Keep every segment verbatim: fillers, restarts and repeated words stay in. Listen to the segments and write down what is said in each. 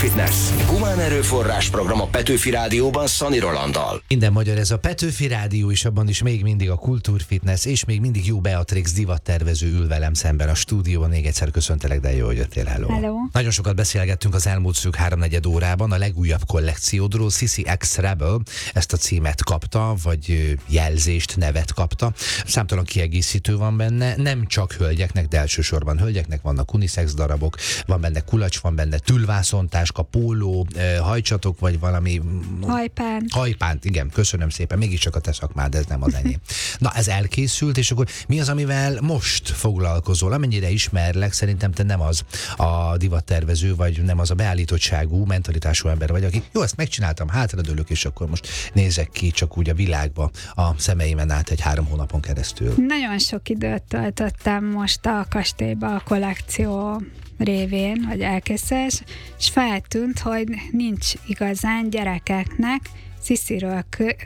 Kultúrfitness. Humán erőforrás program a Petőfi Rádióban Szani Rolanddal. Minden magyar, ez a Petőfi Rádió, és abban is még mindig a Kultúrfitness, és még mindig jó Beatrix divattervező ül velem szemben a stúdióban. Még egyszer köszöntelek, de jó, hogy jöttél. Hello. Hello. Nagyon sokat beszélgettünk az elmúlt szűk háromnegyed órában a legújabb kollekciódról. Sissy X Rebel ezt a címet kapta, vagy jelzést, nevet kapta. Számtalan kiegészítő van benne, nem csak hölgyeknek, de elsősorban hölgyeknek vannak unisex darabok, van benne kulacs, van benne tülvászontáska, póló, hajcsatok, vagy valami... Hajpánt. Hajpánt, igen, köszönöm szépen, mégiscsak a te szakmád, ez nem az enyém. Na, ez elkészült, és akkor mi az, amivel most foglalkozol? Amennyire ismerlek, szerintem te nem az a divattervező, vagy nem az a beállítottságú, mentalitású ember vagy, aki jó, ezt megcsináltam, hátradőlök, és akkor most nézek ki csak úgy a világba a szemeimen át egy három hónapon keresztül. Nagyon sok időt töltöttem most a kastélyba a kollekció révén, vagy elkészülés, és feltűnt, hogy nincs igazán gyerekeknek Sissyről,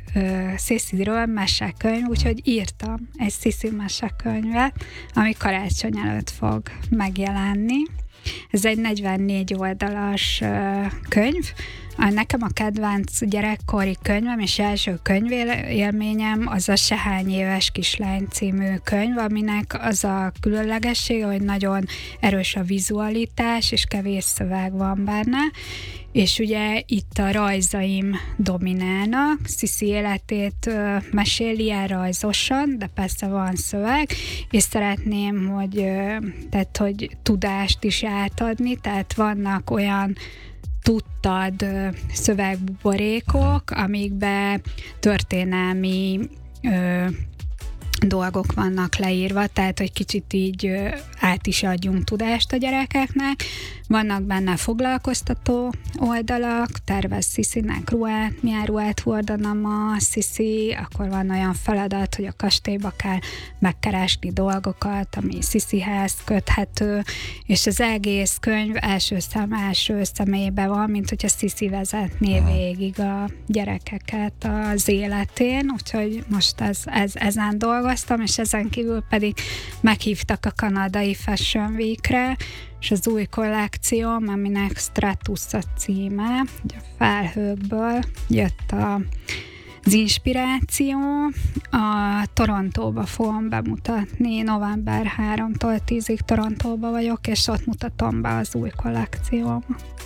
Sissyről mesekönyv, úgyhogy írtam egy Sissy mesekönyvet, ami karácsony előtt fog megjelenni. Ez egy negyvennégy oldalas könyv. Nekem a kedvenc gyerekkori könyvem és első könyvélményem az a Sehány éves kislány című könyv, aminek az a különlegessége, hogy nagyon erős a vizualitás, és kevés szöveg van benne, és ugye itt a rajzaim dominálnak, Sissy életét ö, meséli el rajzosan, de persze van szöveg, és szeretném, hogy, ö, tehát, hogy tudást is átadni, tehát vannak olyan tudtad ö, szövegbuborékok, amikbe történelmi ö, dolgok vannak leírva, tehát, hogy kicsit így ö, át is adjunk tudást a gyerekeknek. Vannak benne foglalkoztató oldalak, tervez Sissynek ruhát, milyen ruhát hordana ma Sissy, akkor van olyan feladat, hogy a kastélyba kell megkeresni dolgokat, ami Sissyhez köthető, és az egész könyv első szem első személyben van, mint hogyha Sissy vezetné végig a gyerekeket az életén, úgyhogy most ez, ez, ezen dolgoztam, és ezen kívül pedig meghívtak a kanadai Fashion Weekre, és az új kollekcióm, aminek Stratus a címe, ugye a felhőkből jött a, az inspiráció. A Torontóba fogom bemutatni, november harmadikától tízig Torontóba vagyok, és ott mutatom be az új kollekcióm.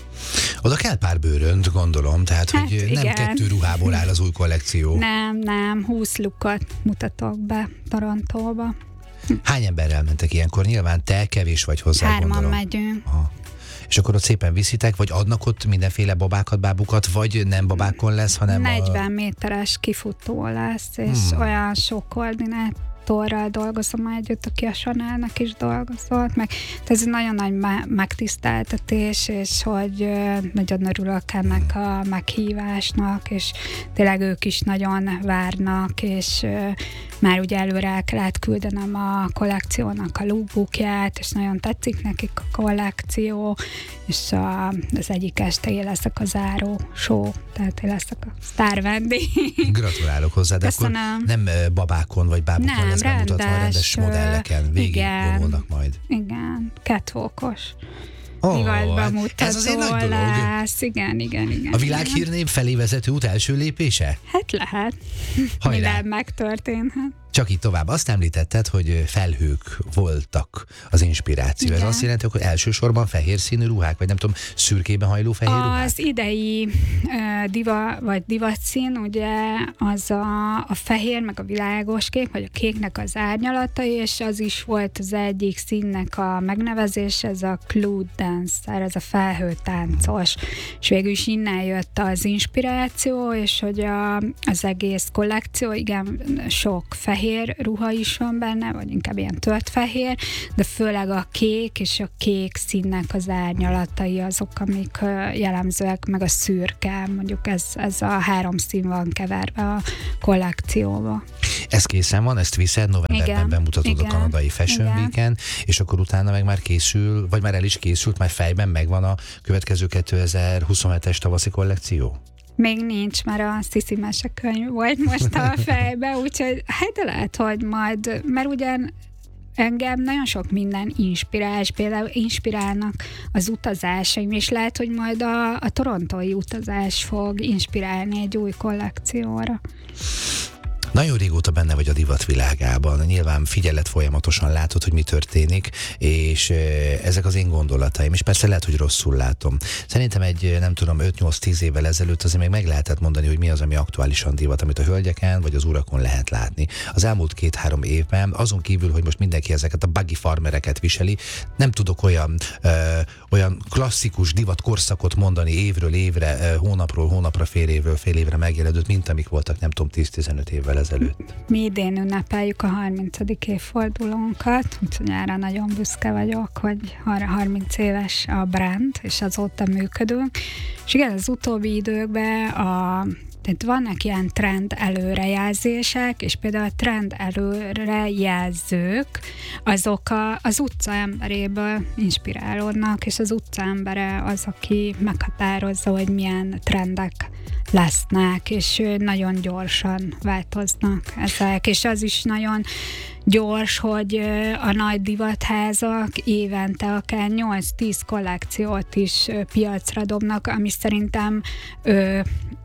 Oda kell pár bőrönt, gondolom, tehát Hát hogy igen. nem kettő ruhából áll az új kollekció. Nem, nem, húsz lukot mutatok be Torontóba. Hány emberrel mentek ilyenkor? Nyilván te kevés vagy hozzá, Hárman gondolom. megyünk. Aha. És akkor ott szépen viszitek, vagy adnak ott mindenféle babákat, bábukat, vagy nem babákon lesz, hanem negyven a... méteres kifutó lesz, és Hmm. olyan sok koordinátorral dolgozom együtt, aki a Chanelnek is dolgozott, meg ez egy nagyon nagy me- megtiszteltetés, és hogy ö, nagyon örülök ennek a meghívásnak, és tényleg ők is nagyon várnak, és ö, már ugye előre el kellett küldenem a kollekciónak a lookbookját, és nagyon tetszik nekik a kollekció, és a, az egyik este én leszek a záró show, tehát én leszek a sztár vendég. Gratulálok hozzá, de Köszönöm. akkor nem ö, babákon vagy bábukon Nem, lesz bemutatva, rendes, rendes modelleken végig igen. vonulnak majd. Igen, catwalkos. Ó, Divatba ez azért nagy dolog. lesz. Igen, igen, igen. A világhírnév felé vezető út első lépése? Hát lehet. Hajrá. Minden megtörténhet. Csak így tovább. Azt említetted, hogy felhők voltak az inspiráció. Igen. Ez azt jelenti, hogy elsősorban fehér színű ruhák, vagy nem tudom, szürkében hajló fehér ruhák? Az idei uh, diva, vagy divatszín, ugye az a, a fehér, meg a világos kék, vagy a kéknek az árnyalata, és az is volt az egyik színnek a megnevezés, ez a cloud dancer, ez a felhőtáncos. És végül is innen jött az inspiráció, és hogy a, az egész kollekció, igen, sok fehér ruha is van benne, vagy inkább ilyen tört fehér, de főleg a kék és a kék színnek az árnyalatai azok, amik jellemzőek, meg a szürke, mondjuk ez, ez a három szín van keverve a kollekcióba. Ez készen van, ezt viszed, novemberben Igen, bemutatod igen, a kanadai Fashion igen. Weeken, és akkor utána meg már készül, vagy már el is készült, már fejben megvan a következő kétezer-huszonhetes tavaszi kollekció? Még nincs, mert a Sissy mesekönyv volt most a fejbe, úgyhogy hát lehet, hogy majd, mert ugyan engem nagyon sok minden inspirál, és például inspirálnak az utazásaim, és lehet, hogy majd a, a torontói utazás fog inspirálni egy új kollekcióra. Nagyon régóta benne vagy a divat világában, nyilván figyeled folyamatosan, látod, hogy mi történik, és ezek az én gondolataim, és persze lehet, hogy rosszul látom. Szerintem egy, nem tudom, öt-nyolc-tíz évvel ezelőtt azért még meg lehetett mondani, hogy mi az, ami aktuálisan divat, amit a hölgyeken vagy az urakon lehet látni. Az elmúlt két-három évben, azon kívül, hogy most mindenki ezeket a buggy farmereket viseli, nem tudok olyan, ö, olyan klasszikus divat korszakot mondani évről évre, ö, hónapról hónapra, fél évről fél évre megjelenődött, mint amik voltak, nem tudom, tíz-tizenöt évvel ezelőtt. Mi idén ünnepeljük a harmincadik évfordulónkat, úgyhogy erre nagyon büszke vagyok, hogy harminc éves a brand, és azóta működünk. És igen, az utóbbi időkben a tehát vannak ilyen trend előrejelzések, és például a trend előrejelzők, azok a, az utca emberéből inspirálódnak, és az utca embere az, aki meghatározza, hogy milyen trendek lesznek, és nagyon gyorsan változnak ezek, és az is nagyon gyors, hogy a nagy divatházak évente akár nyolc-tíz kollekciót is piacra dobnak, ami szerintem ö,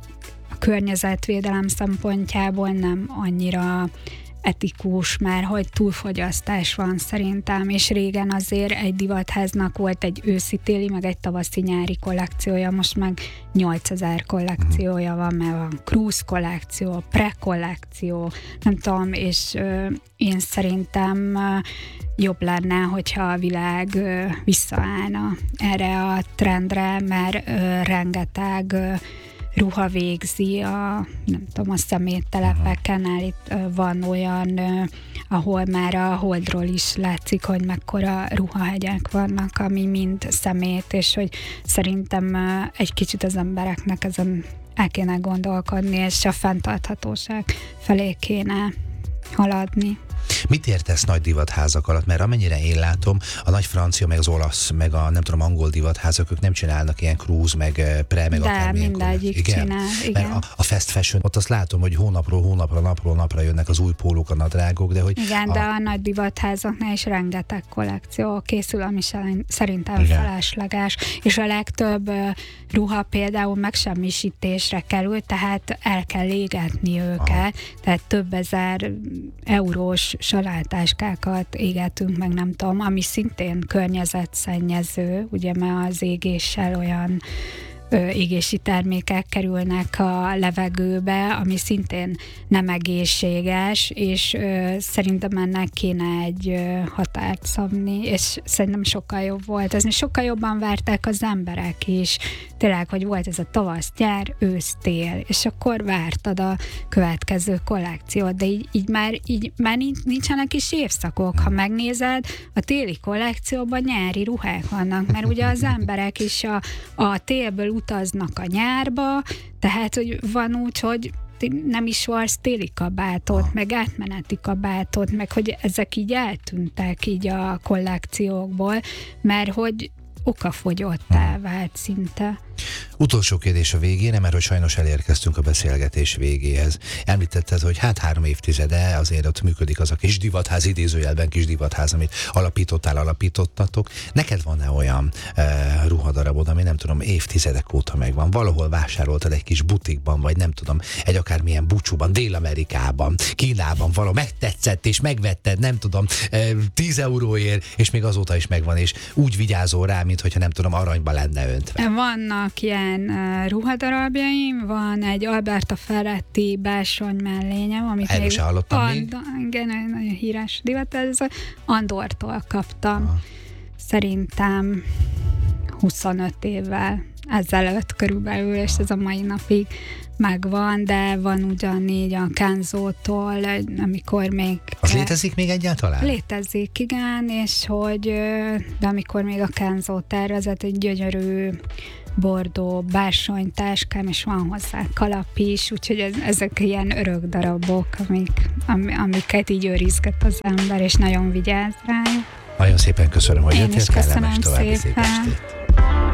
a környezetvédelem szempontjából nem annyira etikus, mert hogy túlfogyasztás van szerintem, és régen azért egy divatháznak volt egy őszi-téli, meg egy tavaszi-nyári kollekciója, most meg nyolcezer kollekciója van, mert van cruise kollekció, pre-kollekció, nem tudom, és ö, én szerintem ö, jobb lenne, hogyha a világ ö, visszaállna erre a trendre, mert ö, rengeteg ö, ruha végzi a, nem tudom, a szeméttelepeken, itt van olyan, ahol már a Holdról is látszik, hogy mekkora ruhahegyek vannak, ami mind szemét, és hogy szerintem egy kicsit az embereknek ezen el kéne gondolkodni, és a fenntarthatóság felé kéne haladni. Mit értesz nagy divatházak alatt? Mert amennyire én látom, a nagy francia, meg az olasz, meg a nem tudom, angol divatházak, ők nem csinálnak ilyen cruise, meg pre, meg de akármilyen. De mindegyik igen? csinál, igen. Mert a, a fast fashion, ott azt látom, hogy hónapról hónapra, napról napra jönnek az új pólók, a nadrágok, de hogy... Igen, a... de a nagy divatházaknál is rengeteg kollekció készül, ami szerintem igen. felesleges, és a legtöbb uh, ruha például megsemmisítésre kerül, tehát el kell égetni őket, aha. tehát több ezer eurós salátáskákat égetünk, meg nem tudom, ami szintén környezetszennyező, ugye, mert az égéssel olyan ö, égési termékek kerülnek a levegőbe, ami szintén nem egészséges, és ö, szerintem ennek kéne egy ö, határt szabni, és szerintem sokkal jobb volt. Ez sokkal jobban várták az emberek is. Tényleg, hogy volt ez a tavasz, nyár, ősz, tél, és akkor vártad a következő kollekciót, de így, így, már, így már nincsenek is évszakok. Ha megnézed, a téli kollekcióban nyári ruhák vannak, mert ugye az emberek is a, a télből utaznak a nyárba, tehát hogy van úgy, hogy nem is varsz téli kabátot, meg átmeneti kabátot, meg hogy ezek így eltűntek így a kollekciókból, mert hogy okafogyottá vált szinte. Utolsó kérdés a végére, mert hogy sajnos elérkeztünk a beszélgetés végéhez. Említetted, hogy hát három évtizede azért ott működik az a kis divatház, idézőjelben kis divatház, amit alapítottál, alapítottatok. Neked van-e olyan e, ruhadarabod, ami nem tudom, évtizedek óta megvan? Valahol vásároltad egy kis butikban, vagy nem tudom, egy akármilyen búcsúban, Dél-Amerikában, Kínában valahol megtetszett, és megvetted, nem tudom, e, tíz euróért, és még azóta is megvan, és úgy vigyázol rá, mint hogyha nem tudom, aranyba lenne öntve. Vannak ilyen uh, ruhadarabjaim, van egy Alberta Ferretti bársony mellényem, amit erről még, se hallottam and, még. Igen, nagyon híres divat, ez Andortól kaptam. Aha. Szerintem huszonöt évvel ezelőtt körülbelül, és ez a mai napig megvan, de van ugyanígy a Kenzótól, amikor még... Az létezik még egyáltalán? Létezik, igen, és hogy de amikor még a Kenzó tervezett egy gyönyörű bordó bársonytáskám, és van hozzá kalap is, úgyhogy ez, ezek ilyen örök darabok, amik, am, amiket így őrizget az ember, és nagyon vigyáz rájuk. Nagyon szépen köszönöm, hogy Én jöttél, is köszönöm kellemes további szép szépen. estét.